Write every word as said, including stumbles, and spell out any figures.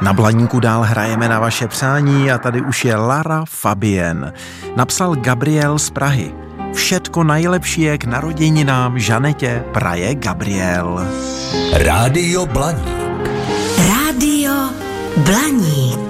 Na Blaníku dál hrajeme na vaše přání a tady už je Lara Fabienne. Napsal Gabriel z Prahy. Všetko najlepší k narozeninám Žanetě praje Gabriel. Rádio Blaník. Rádio Blaník.